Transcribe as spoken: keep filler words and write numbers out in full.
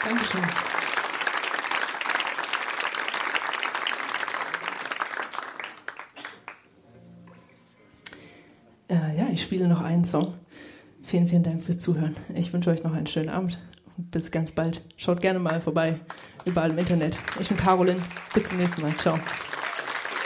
Dankeschön. Äh, ja, ich spiele noch einen Song. Vielen, vielen Dank fürs Zuhören. Ich wünsche euch noch einen schönen Abend. Bis ganz bald. Schaut gerne mal vorbei, überall im Internet. Ich bin Caroline. Bis zum nächsten Mal. Ciao.